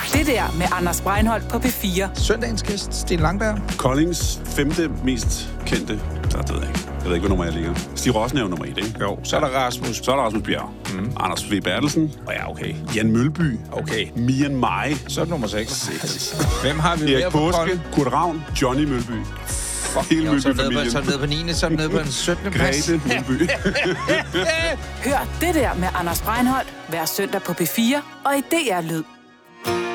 Det der med Anders Breinholt på P4. Søndagens gæst, Sten Langberg. Koldings 5. mest kendte. Det ved jeg ikke. Jeg ved ikke, hvad nummer jeg ligger. Stig Rossen er jo nummer 1, ikke? Jo, så er der Rasmus. Så er der Rasmus Bjerg. Anders V. Bertelsen. Ja, okay. Jan Mølby. Okay. Mian Mai. Så er det nummer 6. Hvem har vi Erik mere på Påske. Kolding? Kurt Ravn. Johnny Mølby. Hele Så Mølby-familien. er nede på 9. Så er nede på en 17. plads. Grete Mølby. Hør det der med Anders Breinholt hver søndag på P4 og i DR Lyd.